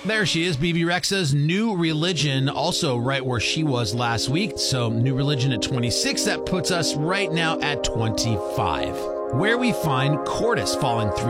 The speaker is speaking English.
There she is, Bebe Rexha's New Religion, also right where she was last week. So New Religion at 26, that puts us right now at 25, where we find Cordis falling 3